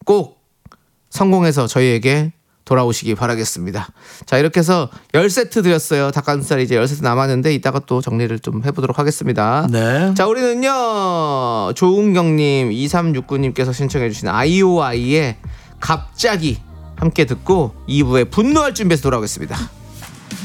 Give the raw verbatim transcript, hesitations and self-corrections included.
꼭 성공해서 저희에게 돌아오시기 바라겠습니다. 자, 이렇게 해서 십 세트 드렸어요. 닭가슴살 이제 십 세트 남았는데 이따가 또 정리를 좀 해보도록 하겠습니다. 네. 자, 우리는요 조은경님, 이삼육구님께서 신청해주신 아이오아이의 갑자기 함께 듣고 이 부에 분노할 준비해서 돌아오겠습니다.